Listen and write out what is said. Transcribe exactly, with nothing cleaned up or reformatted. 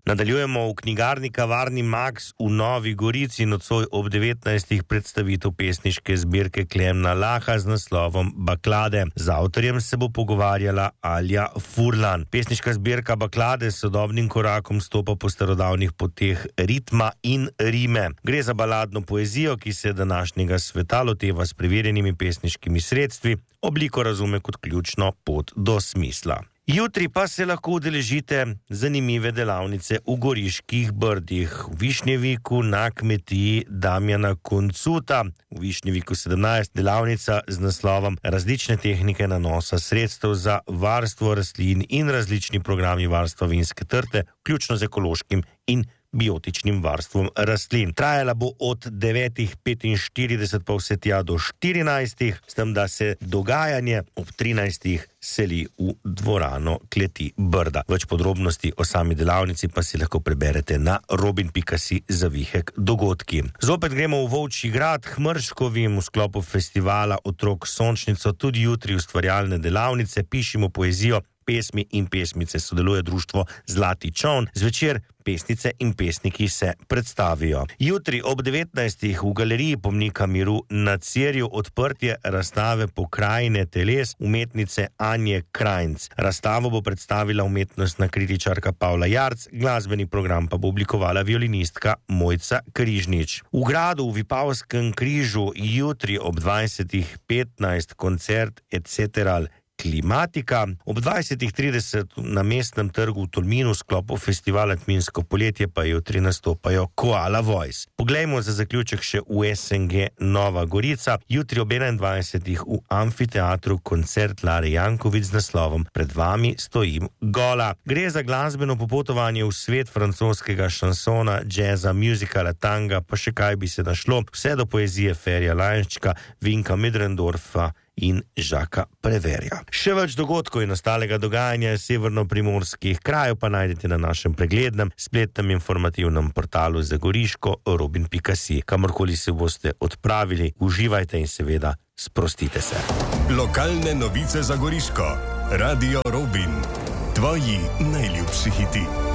Nadaljujemo v knjigarni Kavarni Max v Novi Gorici, nocoj ob devetnajstih predstavitev pesniške zbirke Klemna Laha z naslovom Baklade. Z avtorjem se bo pogovarjala Alja Furlan. Pesniška zbirka Baklade s sodobnim korakom stopa po starodavnih poteh ritma in rime. Gre za baladno poezijo, ki se današnjega sveta loteva s preverjenimi pesniškimi sredstvi, obliko razume kot ključno pot do smisla. Jutri pa se lahko udeležite zanimive delavnice v Goriških Brdih, v Višnjeviku na kmetiji Damjana Koncuta. V Višnjeviku sedemnajst delavnica z naslovom Različne tehnike nanosa sredstev za varstvo rastlin in različni programi varstva vinske trte, vključno z ekološkim in biotičnim varstvom rastlin. Trajala bo od devetih petinštirideset pa vse tja do štirinajstih, s tem, da se dogajanje ob trinajstih seli v dvorano Kleti Brda. Več podrobnosti o sami delavnici pa si lahko preberete na robin pika si zavihek dogodki. Zopet gremo v Volčji grad k Mrškovim v sklopu festivala Otrok Sončnico, tudi jutri ustvarjalne delavnice, pišimo poezijo, pesmi in pesmice, sodeluje društvo Zlati čoln, zvečer pesnice in pesniki se predstavijo. Jutri ob devetnajstih v galeriji Pomnika miru na Cerju odprtje razstave Pokrajine teles umetnice Anje Krajnc. Razstavo bo predstavila umetnostna kritičarka Pavla Jarc, glasbeni program pa bo oblikovala violinistka Mojca Križnič. V gradu v Vipavskem križu jutri ob dvajsetih petnajst koncert et cetera Klimatika. Ob dvajsetih trideset na mestnem trgu v Tolminu v sklopu festivala Tminsko poletje pa jutri nastopajo Koala Voice. Poglejmo za zaključek še v es en ge Nova Gorica. Jutri ob enaindvajsetih v amfiteatru koncert Lare Janković z naslovom Pred vami stojim gola. Gre za glasbeno popotovanje v svet francoskega šansona, džeza, muzikala, tanga, pa še kaj bi se našlo, vse do poezije Ferija Lajnščka, Vinka Midrendorfa in Žaka Preverja. Še več dogodkov in ostalega dogajanja severno-primorskih krajev pa najdete na našem preglednem spletnem informativnem portalu za Goriško robin pika si. Kamorkoli se boste odpravili, uživajte in seveda sprostite se. Lokalne novice za Goriško. Radio Robin. Tvoji najljubši hiti.